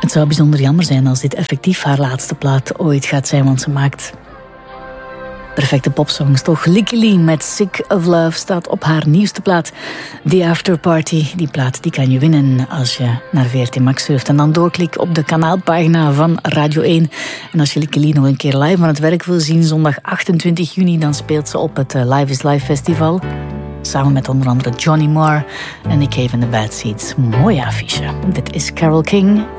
Het zou bijzonder jammer zijn als dit effectief haar laatste plaat ooit gaat zijn, want ze maakt perfecte popsongs, toch? Lykke Li met Sick of Love staat op haar nieuwste plaat, The After Party. Die plaat die kan je winnen als je naar VRT Max surft en dan doorklik op de kanaalpagina van Radio 1. En als je Lykke Li nog een keer live aan het werk wil zien, zondag 28 juni, dan speelt ze op het Live is Live Festival. Samen met onder andere Johnny Marr en Nick Cave and the Bad Seeds. Mooie affiche. Dit is Carole King